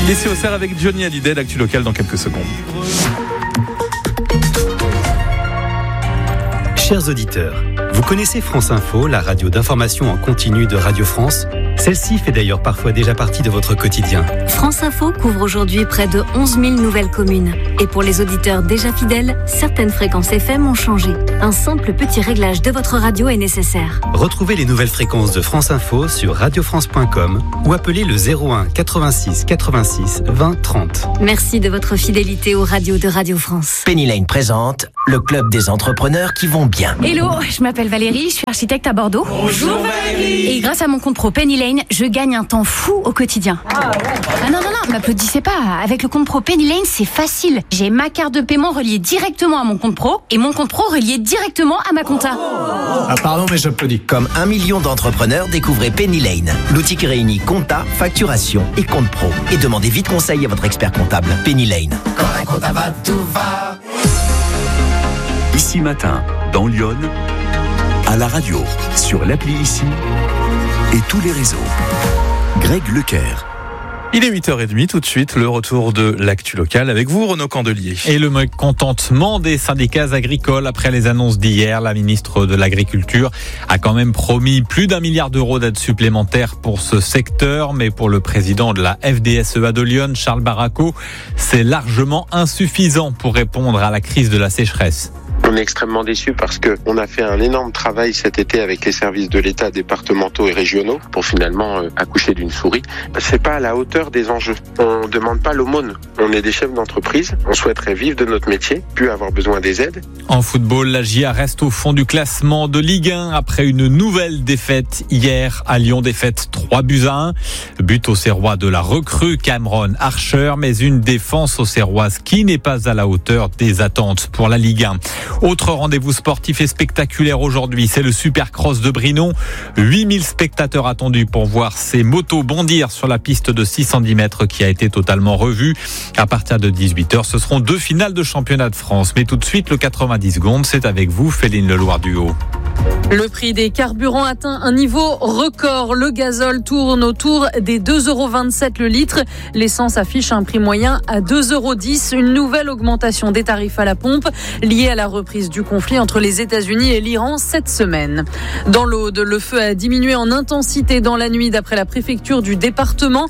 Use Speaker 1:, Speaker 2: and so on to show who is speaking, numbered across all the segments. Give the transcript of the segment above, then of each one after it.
Speaker 1: Ici au Cerf avec Johnny Hallyday, l'actu locale dans quelques secondes.
Speaker 2: Chers auditeurs, vous connaissez France Info, la radio d'information en continu de Radio France ? Celle-ci fait d'ailleurs parfois déjà partie de votre quotidien.
Speaker 3: France Info couvre aujourd'hui près de 11 000 nouvelles communes. Et pour les auditeurs déjà fidèles, certaines fréquences FM ont changé. Un simple petit réglage de votre radio est nécessaire.
Speaker 2: Retrouvez les nouvelles fréquences de France Info sur radiofrance.com ou appelez le 01 86 86 20 30.
Speaker 3: Merci de votre fidélité aux radios de Radio France.
Speaker 4: Penny Lane présente le club des entrepreneurs qui vont bien.
Speaker 5: Hello, je m'appelle Valérie, je suis architecte à Bordeaux.
Speaker 6: Bonjour Valérie.
Speaker 5: Et grâce à mon compte pro Penny Lane, je gagne un temps fou au quotidien. Ah non, m'applaudissez pas. Avec le compte pro Penny Lane, c'est facile. J'ai ma carte de paiement reliée directement à mon compte pro et mon compte pro relié directement à ma compta.
Speaker 6: Ah pardon, mais j'applaudis.
Speaker 4: Comme 1 million d'entrepreneurs, découvrez Penny Lane, l'outil qui réunit compta, facturation et compte pro. Et demandez vite conseil à votre expert comptable. Penny Lane.
Speaker 6: Quand un compta va, tout va.
Speaker 7: Ici Matin, dans Lyon, à la radio, sur l'appli Ici et tous les réseaux. Greg Leclerc.
Speaker 1: Il est 8h30, tout de suite, le retour de l'actu locale avec vous, Renaud Candelier.
Speaker 8: Et le mécontentement des syndicats agricoles après les annonces d'hier. La ministre de l'Agriculture a quand même promis plus d'1 milliard d'euros d'aide supplémentaire pour ce secteur. Mais pour le président de la FDSEA de Lyon, Charles Barraco, c'est largement insuffisant pour répondre à la crise de la sécheresse.
Speaker 9: On est extrêmement déçus parce qu'on a fait un énorme travail cet été avec les services de l'État départementaux et régionaux pour finalement accoucher d'une souris. C'est pas à la hauteur des enjeux. On demande pas l'aumône. On est des chefs d'entreprise. On souhaiterait vivre de notre métier, puis avoir besoin des aides.
Speaker 8: En football, la GIA reste au fond du classement de Ligue 1 après une nouvelle défaite hier à Lyon. Défaite 3-1. But au Serrois de la recrue Cameron Archer, mais une défense auxerroise qui n'est pas à la hauteur des attentes pour la Ligue 1. Autre rendez-vous sportif et spectaculaire aujourd'hui, c'est le Supercross de Brinon. 8000 spectateurs attendus pour voir ces motos bondir sur la piste de 610 mètres qui a été totalement revue. À partir de 18h, ce seront 2 finales de championnat de France. Mais tout de suite, le 90 secondes, c'est avec vous, Féline Leloir-Duhaut.
Speaker 10: Le prix des carburants atteint un niveau record. Le gazole tourne autour des 2,27 € le litre. L'essence affiche un prix moyen à 2,10 €. Une nouvelle augmentation des tarifs à la pompe liée à la reprise du conflit entre les États-Unis et l'Iran cette semaine. Dans l'Aude, le feu a diminué en intensité dans la nuit d'après la préfecture du département.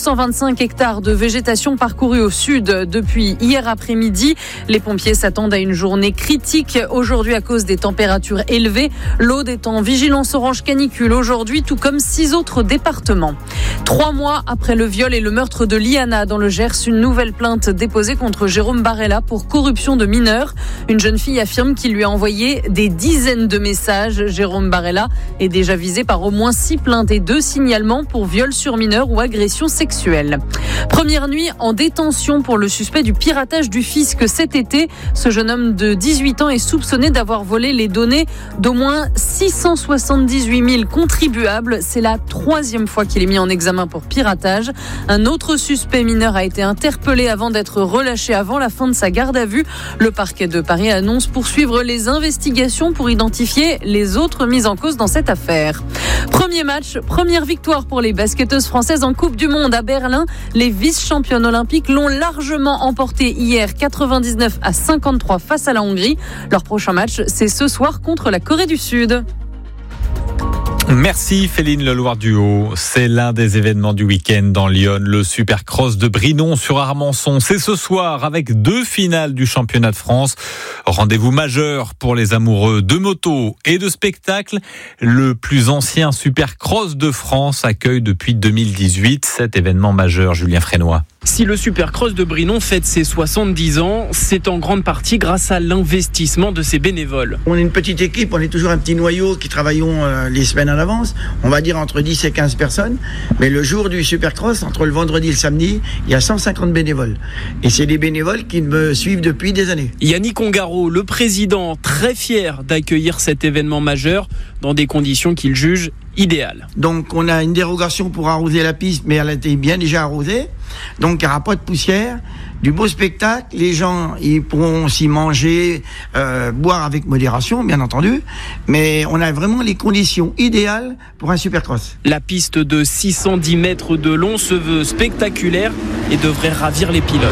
Speaker 10: 225 hectares de végétation parcourus au sud depuis hier après-midi. Les pompiers s'attendent à une journée critique aujourd'hui à cause des températures élevées. L'Aude est en vigilance orange canicule aujourd'hui, tout comme 6 autres départements. 3 mois après le viol et le meurtre de Liana dans le Gers, une nouvelle plainte déposée contre Jérôme Barella pour corruption de mineurs. Une jeune fille affirme qu'il lui a envoyé des dizaines de messages. Jérôme Barella est déjà visé par au moins 6 plaintes et 2 signalements pour viol sur mineurs ou agression sexuelle. Première nuit en détention pour le suspect du piratage du fisc cet été. Ce jeune homme de 18 ans est soupçonné d'avoir volé les données d'au moins 678 000 contribuables. C'est la 3e fois qu'il est mis en examen pour piratage. Un autre suspect mineur a été interpellé avant d'être relâché avant la fin de sa garde à vue. Le parquet de Paris annonce poursuivre les investigations pour identifier les autres mises en cause dans cette affaire. Premier match, première victoire pour les basketteuses françaises en Coupe du Monde à Berlin. Les vice-championnes olympiques l'ont largement emporté hier 99-53 face à la Hongrie. Leur prochain match, c'est ce soir contre la Corée du Sud.
Speaker 8: Merci Féline Leloir-Duhaut. C'est l'un des événements du week-end dans Lyon, le Supercross de Brinon sur Armançon. C'est ce soir avec 2 finales du championnat de France. Rendez-vous majeur pour les amoureux de moto et de spectacle. Le plus ancien Supercross de France accueille depuis 2018 cet événement majeur, Julien Frénois.
Speaker 11: Si le Supercross de Brinon fête ses 70 ans, c'est en grande partie grâce à l'investissement de ses bénévoles.
Speaker 12: On est une petite équipe, on est toujours un petit noyau qui travaillons les semaines à l'avance. On va dire entre 10 et 15 personnes. Mais le jour du Supercross, entre le vendredi et le samedi, il y a 150 bénévoles. Et c'est des bénévoles qui me suivent depuis des années.
Speaker 11: Yannick Ongaro, le président, très fier d'accueillir cet événement majeur dans des conditions qu'il juge idéales.
Speaker 12: Donc on a une dérogation pour arroser la piste, mais elle a été bien déjà arrosée. Donc il n'y aura pas de poussière, du beau spectacle, les gens ils pourront aussi manger, boire avec modération bien entendu, mais on a vraiment les conditions idéales pour un supercross.
Speaker 11: La piste de 610 mètres de long se veut spectaculaire et devrait ravir les pilotes.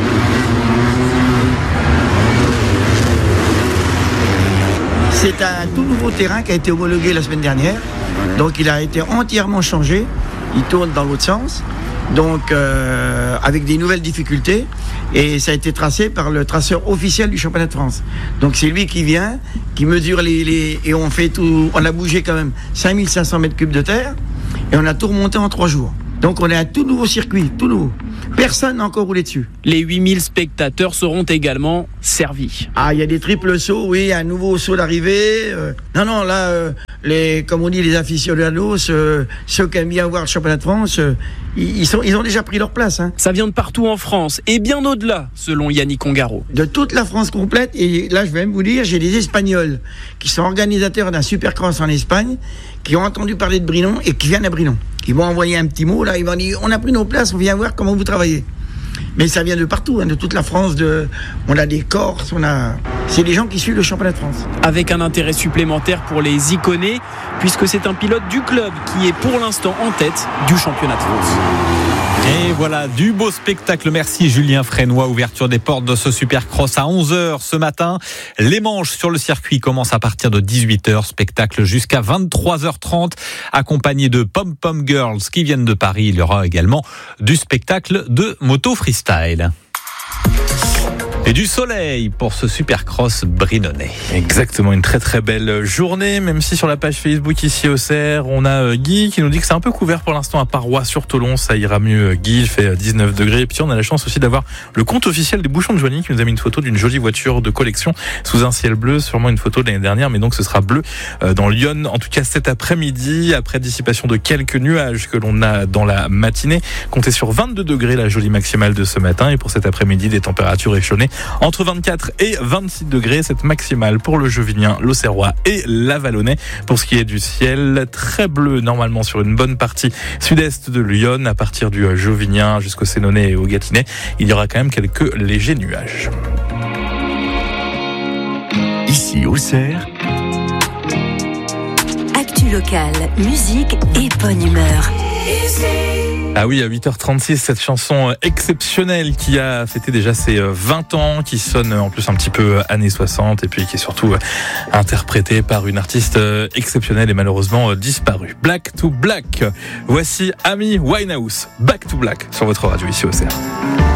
Speaker 12: C'est un tout nouveau terrain qui a été homologué la semaine dernière, donc il a été entièrement changé, il tourne dans l'autre sens, donc avec des nouvelles difficultés, et ça a été tracé par le traceur officiel du championnat de France. Donc c'est lui qui vient, qui mesure et on fait tout, on a bougé quand même 5500 mètres cubes de terre, et on a tout remonté en 3 jours. Donc on est à un tout nouveau circuit, tout nouveau. Personne n'a encore roulé dessus.
Speaker 11: Les 8000 spectateurs seront également servis.
Speaker 12: Ah, il y a des triples sauts, oui, un nouveau saut d'arrivée. Non, là, comme on dit, les aficionados, ceux qui aiment bien voir le championnat de France, ils ont déjà pris leur place. Hein.
Speaker 11: Ça vient de partout en France, et bien au-delà, selon Yannick Ongaro.
Speaker 12: De toute la France complète, et là, je vais même vous dire, j'ai des Espagnols qui sont organisateurs d'un supercross en Espagne, qui ont entendu parler de Brinon et qui viennent à Brinon. Ils m'ont envoyé un petit mot, là, ils m'ont dit, on a pris nos places, on vient voir comment vous travaillez. Mais ça vient de partout, hein, de toute la France, on a des Corses, c'est des gens qui suivent le championnat de France.
Speaker 11: Avec un intérêt supplémentaire pour les iconés, puisque c'est un pilote du club qui est pour l'instant en tête du championnat de France.
Speaker 8: Et voilà, du beau spectacle. Merci Julien Frénois. Ouverture des portes de ce Supercross à 11h ce matin. Les manches sur le circuit commencent à partir de 18h. Spectacle jusqu'à 23h30, accompagné de Pom Pom Girls qui viennent de Paris. Il y aura également du spectacle de moto freestyle. Et du soleil pour ce Supercross brinonnais.
Speaker 1: Exactement, une très très belle journée, même si sur la page Facebook ici au Cerf, on a Guy qui nous dit que c'est un peu couvert pour l'instant à Parois-sur-Tholon, ça ira mieux. Guy, il fait 19 degrés. Et puis on a la chance aussi d'avoir le compte officiel des Bouchons de Joigny qui nous a mis une photo d'une jolie voiture de collection sous un ciel bleu, sûrement une photo de l'année dernière, mais donc ce sera bleu dans Lyon, en tout cas cet après-midi, après dissipation de quelques nuages que l'on a dans la matinée. Comptez sur 22 degrés la jolie maximale de ce matin, et pour cet après-midi, des températures échelonnées entre 24 et 26 degrés, cette maximale pour le Jovinien, l'Auxerrois et l'Avalonnais. Pour ce qui est du ciel, très bleu normalement sur une bonne partie sud-est de Lyon, à partir du Jovinien jusqu'au Sénonais et au Gâtinais, il y aura quand même quelques légers nuages.
Speaker 7: Ici au Cerf,
Speaker 3: Actu locale, musique et bonne humeur.
Speaker 1: Ah oui, à 8h36, cette chanson exceptionnelle qui a fêté déjà ses 20 ans, qui sonne en plus un petit peu années 60 et puis qui est surtout interprétée par une artiste exceptionnelle et malheureusement disparue. Black to Black. Voici Amy Winehouse, Back to Black sur votre radio ici au Cerf.